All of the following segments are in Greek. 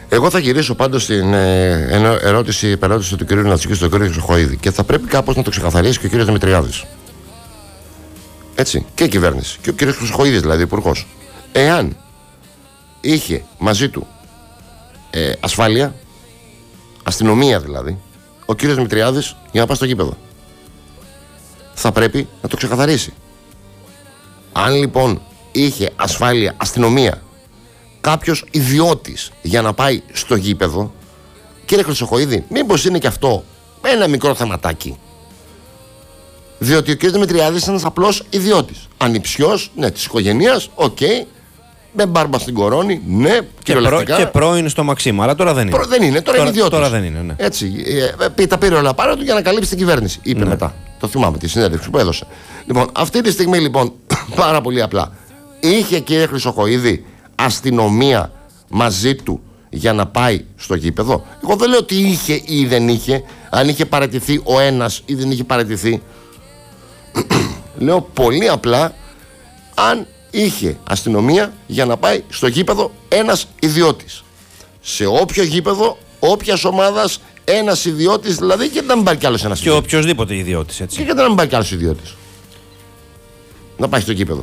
Εγώ θα γυρίσω πάντως στην ερώτηση του κ. Νατσικού στον κ. Χρυσοχοΐδη και θα πρέπει κάπως να το ξεκαθαρίσει και ο κ. Δημητριάδης. Έτσι, και η κυβέρνηση. Και ο κ. Χρυσοχοΐδης, δηλαδή, υπουργός. Εάν είχε μαζί του ασφάλεια, αστυνομία δηλαδή, ο κ. Δημητριάδης για να πάει στο γήπεδο, θα πρέπει να το ξεκαθαρίσει. Αν λοιπόν είχε ασφάλεια, αστυνομία, κάποιος ιδιώτης για να πάει στο γήπεδο, κύριε Χρυσοχοΐδη, μήπως είναι και αυτό ένα μικρό θεματάκι? Διότι ο κ. Δημητριάδης είναι ένας απλός ιδιώτης. Ανιψιός, ναι, της οικογένειας, οκ. Με μπάρμπα στην κορώνη, ναι, κυριολεκτικά. Και πρώην στο Μαξίμα, αλλά τώρα δεν είναι. Δεν είναι, τώρα είναι ιδιώτης. Τώρα δεν είναι, ναι. Έτσι, τα πήρε όλα πάνω του για να καλύψει την κυβέρνηση. Είπε μετά. Το θυμάμαι τη συνέντευξη που έδωσε. Λοιπόν, αυτή τη στιγμή λοιπόν, πάρα πολύ απλά, είχε κύριε Χρυσοχοΐδη αστυνομία μαζί του για να πάει στο γήπεδο? Εγώ δεν λέω ότι είχε ή δεν είχε, αν είχε παραιτηθεί ο ένας ή δεν είχε παραιτηθεί. Λέω πολύ απλά, αν είχε αστυνομία για να πάει στο γήπεδο ένας ιδιώτης. Σε όποιο γήπεδο, όποιας ομάδας, ένας ιδιώτης δηλαδή, και δεν πάει κι άλλος ένας ιδιώτης. Και οποιοσδήποτε ιδιώτης, έτσι. Και δεν πάει κι άλλος ιδιώτης να πάει στο γήπεδο.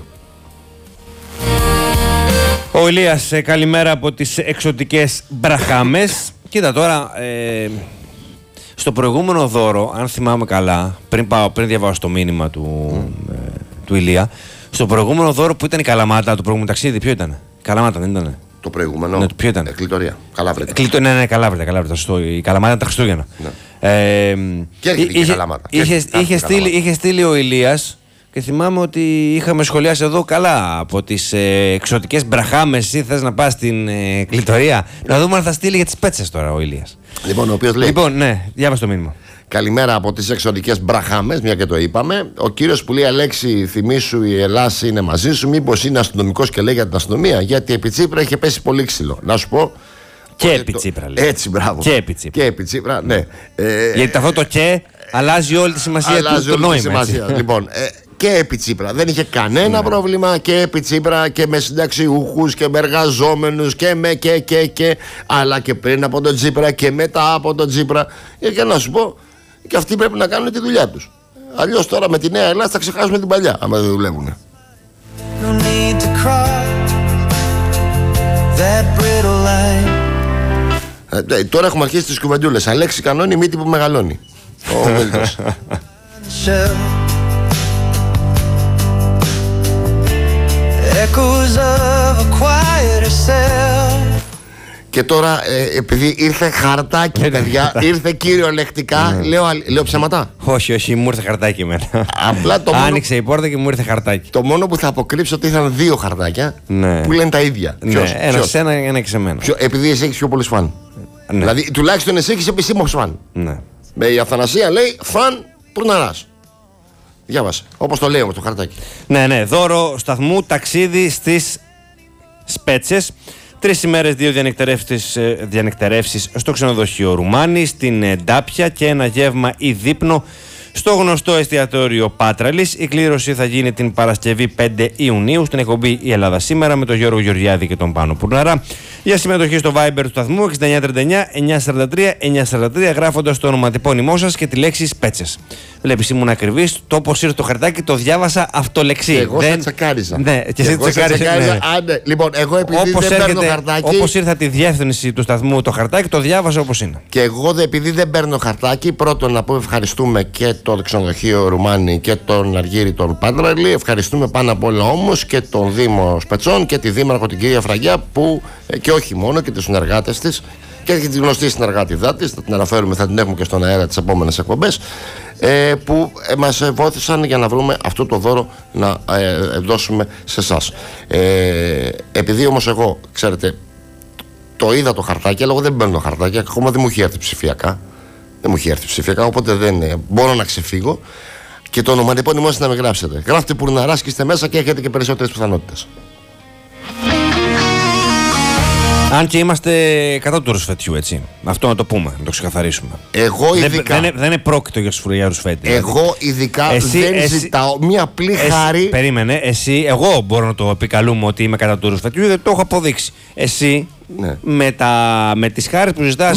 Ο Ηλίας, καλημέρα από τις εξωτικές Μπραχάμες. Κοίτα τώρα, στο προηγούμενο δώρο, αν θυμάμαι καλά, πριν διαβάσω το μήνυμα του Ηλία, στο προηγούμενο δώρο που ήταν η Καλαμάτα, το προηγούμενο ταξίδι, ποιο ήταν? Καλαμάτα δεν ήταν? Το προηγούμενο. Ναι, ποιο ήταν? Κλειτορία. Καλάβρητα. Ναι, Καλάβρητα. Η Καλαμάτα ήταν τα Χριστούγεννα. Ναι. Και έρχεται και η Καλαμάτα. Είχε στείλει ο Ηλίας και θυμάμαι ότι είχαμε σχολιάσει εδώ καλά από τις εξωτικές Μπραχάμες. Εσύ θες να πας στην Κλειτορία? Να δούμε αν θα στείλει για τις πέτσες τώρα ο Ηλίας. Λοιπόν, ο οποίος λέει. Λοιπόν, ναι, διάβασε το μήνυμα. Καλημέρα από τις εξωτικές Μπραχάμες, μια και το είπαμε. Ο κύριος που λέει Αλέξη, θυμήσου η Ελλάδα είναι μαζί σου. Μήπως είναι αστυνομικός και λέει για την αστυνομία? Γιατί επί Τσίπρα είχε πέσει πολύ ξύλο. Να σου πω. Και επί Τσίπρα λέει. Έτσι, μπράβο. Και επί Τσίπρα, ναι. Γιατί αυτό το και αλλάζει όλη τη σημασία του νόημα. Λοιπόν, και επί Τσίπρα. Δεν είχε κανένα πρόβλημα και επί Τσίπρα και με συνταξιούχους και με εργαζόμενους και με και αλλά και πριν από τον Τσίπρα και μετά από τον Τσίπρα. Για να σου πω, και αυτοί πρέπει να κάνουν τη δουλειά τους. Αλλιώς τώρα με τη Νέα Ελλάδα θα ξεχάσουμε την παλιά, άμα δεν δουλεύουν. Τώρα έχουμε αρχίσει τις κουβεντούλες. Αλέξη κανόνι, μύτη που μεγαλώνει. Ο Μίλτος. Και τώρα επειδή ήρθε χαρτάκι, παιδιά, ήρθε κυριολεκτικά, λέω ψέματα? Όχι, μου ήρθε χαρτάκι εμένα. Απλά άνοιξε η πόρτα και μου ήρθε χαρτάκι. Το μόνο που θα αποκρύψω ότι ήταν δύο χαρτάκια που λένε τα ίδια. Ένα σε ένα και σε μένα. Επειδή εσύ έχεις πιο πολλούς φαν. Δηλαδή τουλάχιστον εσύ έχεις επισήμως φαν. Η Αθανασία λέει φαν Πουρναράς. Διάβασε, όπως το λέει όμως το χαρτάκι. Ναι, δώρο σταθμού, ταξίδι στις Σπέτσες. 3 ημέρες, 2 διανυκτερεύσεις στο ξενοδοχείο Ρουμάνη, στην Ντάπια και ένα γεύμα ή δείπνο στο γνωστό εστιατόριο Πάτραλης. Η κλήρωση θα γίνει την Παρασκευή 5 Ιουνίου στην εκπομπή Η Ελλάδα Σήμερα με τον Γιώργο Γεωργιάδη και τον Πάνο Πουρναρά. Για συμμετοχή στο Viber του σταθμού 6939-943-943 γράφοντας το ονοματεπώνυμό σας και τη λέξη Σπέτσες. Βλέπεις, ήμουν ακριβής. Το όπως ήρθε το χαρτάκι το διάβασα αυτολεξί. Εγώ σε τσεκάριζα. Ναι, και εσύ τσεκάριζα. Ναι. Λοιπόν, εγώ επειδή δεν παίρνω χαρτάκι. Όπως ήρθε τη διεύθυνση του σταθμού το χαρτάκι, το διάβασα όπως είναι. Και εγώ επειδή δεν παίρνω χαρτάκι, πρώτον να πω ευχαριστούμε και το ξενοδοχείο Ρουμάνη και τον Αργύρι τον Πάντραλη. Ευχαριστούμε πάνω απ' όλα όμως και τον Δήμο Σπετσών και τη Δήμαρχο την κυρία Φραγιά που και όχι μόνο και τους συνεργάτες της και τη γνωστή συνεργάτηδά της, θα την αναφέρουμε, θα την έχουμε και στον αέρα τις επόμενες εκπομπές, που μας βοήθησαν για να βρούμε αυτό το δώρο να δώσουμε σε εσάς. Επειδή όμως εγώ, ξέρετε, το είδα το χαρτάκι, αλλά εγώ δεν παίρνω χαρτάκι, ακόμα δεν μου έχει έρθει ψηφιακά. Δεν μου έχει έρθει ψηφιακά, οπότε δεν μπορώ να ξεφύγω. Και το ονοματεπώνυμό σας να με γράψετε. Γράφτε Πουρναράς και είστε μέσα και έχετε και περισσότερες πιθανότητες. Αν και είμαστε κατά του ρουσφετιού, έτσι. Αυτό να το πούμε, να το ξεκαθαρίσουμε. Εγώ ειδικά. Δεν είναι πρόκειτο για ρουσφέτη. Εγώ ειδικά δεν ζητάω μία απλή χάρη. Περίμενε, εγώ μπορώ να το επικαλούμε ότι είμαι κατά του ρουσφετιού, γιατί το έχω αποδείξει. Εσύ Ναι. Με τις χάρες που ζητάς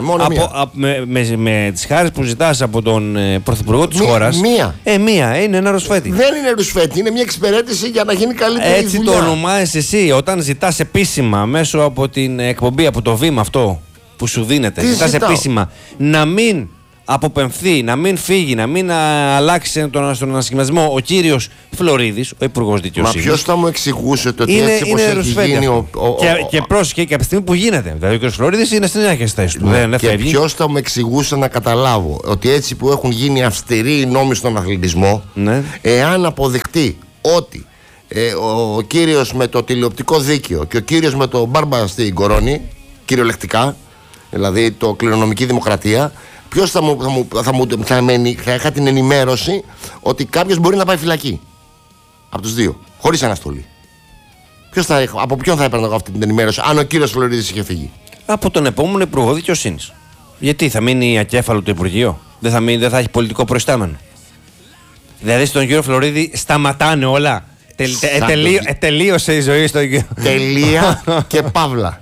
με τις χάρες που ζητάς από τον πρωθυπουργό της χώρας. Μία είναι ένα ρουσφέτη. Δεν είναι ρουσφέτη, είναι μια εξυπηρέτηση για να γίνει καλύτερη δουλειά. Έτσι το ονομάζεις εσύ όταν ζητάς επίσημα μέσω από την εκπομπή, από το βήμα αυτό που σου δίνεται. Ζητάς επίσημα να μην αποπεμφθεί, να μην φύγει, να μην αλλάξει στον ανασχηματισμό ο κύριος Φλωρίδης, ο Υπουργός Δικαιοσύνης. Μα ποιος θα μου εξηγούσε ότι έτσι πως έχει γίνει και πρόσεχε και από τη στιγμή που γίνεται. Δηλαδή ο κύριος Φλωρίδης είναι στην άρχιση θέση του. Και ποιος θα μου εξηγούσε να καταλάβω ότι έτσι που έχουν γίνει αυστηροί οι νόμοι στον αθλητισμό, εάν αποδειχτεί ότι ο κύριος με το τηλεοπτικό δίκαιο και ο κύριος με το μπάρμπα στην κορώνη, κυριολεκτικά, δηλαδή το κληρονομική δημοκρατία, ποιος θα είχα την ενημέρωση ότι κάποιος μπορεί να πάει φυλακή από τους δύο, χωρίς αναστολή. Από ποιον θα έπαιρνα εγώ αυτή την ενημέρωση, αν ο κύριος Φλωρίδης είχε φύγει? Από τον επόμενο Υπουργό Δικαιοσύνης. Γιατί θα μείνει ακέφαλο το Υπουργείο, δεν θα έχει πολιτικό προϊστάμενο. Δηλαδή στον κύριο Φλωρίδη σταματάνε όλα. Τελείωσε η ζωή στον κύριο. Τελεία και παύλα.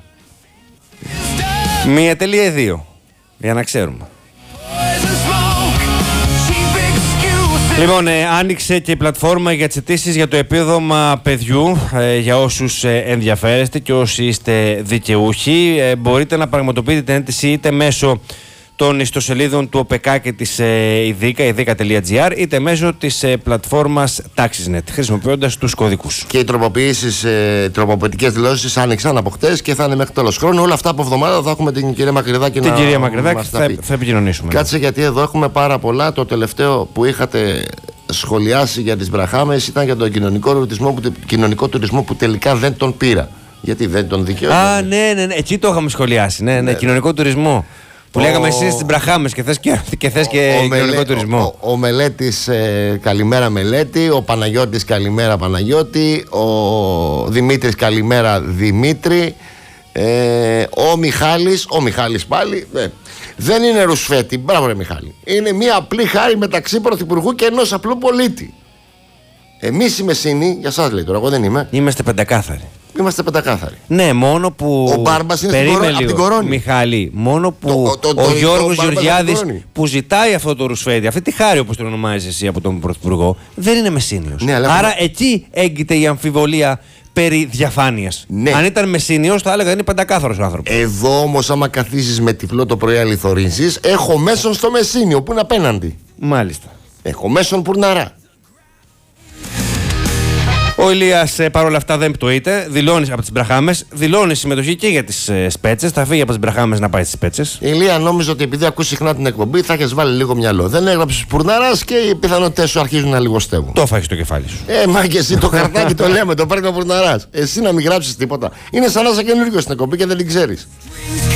Μία τελεία ή δύο, για να ξέρουμε. Λοιπόν, άνοιξε και η πλατφόρμα για τις αιτήσεις για το επίδομα παιδιού για όσους ενδιαφέρεστε και όσοι είστε δικαιούχοι. Μπορείτε να πραγματοποιείτε την αίτηση είτε μέσω των ιστοσελίδων του ΟΠΕΚΑ και της ΙΔΙΚΑ, ιδika.gr, είτε μέσω της πλατφόρμας TaxisNet, χρησιμοποιώντας τους κωδικούς. Και οι τροποποιητικές δηλώσεις άνοιξαν από χτες και θα είναι μέχρι τέλος χρόνου. Όλα αυτά από εβδομάδα θα έχουμε την κυρία Μακρυδάκη θα επικοινωνήσουμε. Κάτσε, γιατί εδώ έχουμε πάρα πολλά. Το τελευταίο που είχατε σχολιάσει για τις Μπραχάμες ήταν για τον κοινωνικό τουρισμό που τελικά δεν τον πήρα. Γιατί δεν τον δικαιώσα. Ναι, εκεί το είχαμε σχολιάσει. Ναι, κοινωνικό τουρισμό. Που λέγαμε εσείς στις Μπραχάμες και θες και κοινωνικό τουρισμό. Ο Μελέτης, καλημέρα Μελέτη. Ο Παναγιώτης, καλημέρα Παναγιώτη. Ο Δημήτρης, καλημέρα Δημήτρη. Ο Μιχάλης πάλι. Δεν είναι ρουσφέτη, μπράβο ρε Μιχάλη. Είναι μια απλή χάρη μεταξύ Πρωθυπουργού και ενός απλού πολίτη. Εμείς οι Μεσσίνοι, για σας λέει τώρα, εγώ δεν είμαι. Είμαστε πεντακάθαροι. Είμαστε πεντακάθαροι. Ναι, μόνο που. Ο Μπάρμπας είναι από την κορώνη. Μιχάλη, μόνο που ο Γιώργος Γεωργιάδης που ζητάει αυτό το ρουσφέτη, αυτή τη χάρη όπως το ονομάζεις εσύ από τον Πρωθυπουργό, δεν είναι Μεσσίνιος. Ναι, άρα εκεί έγκυται η αμφιβολία περί διαφάνειας. Ναι. Αν ήταν Μεσσίνιος, θα έλεγα είναι πεντακάθαρος άνθρωπος. Εδώ όμως, άμα καθίσεις με τυφλό το πρωί αληθωρήσεις, έχω μέσον στο Μεσσίνιο που είναι απέναντι. Μάλιστα. Έχω μέσον Πουρναρά. Ο Ηλίας παρόλα αυτά δεν πτωείται, δηλώνει από τις Μπραχάμες, δηλώνει συμμετοχή και για τις Σπέτσες. Θα φύγει από τις Μπραχάμες να πάει στις Σπέτσες. Ηλία, νόμιζα ότι επειδή ακούς συχνά την εκπομπή θα έχεις βάλει λίγο μυαλό. Δεν έγραψες Πουρναράς και οι πιθανότητες σου αρχίζουν να λιγοστεύουν. Το φάγεις στο κεφάλι σου. Μα και εσύ το χαρτάκι το λέμε, το παίρνει ο Πουρναράς. Εσύ να μην γράψεις τίποτα. Είναι σαν να είσαι καινούργιος στην εκπομπή και δεν την ξέρεις.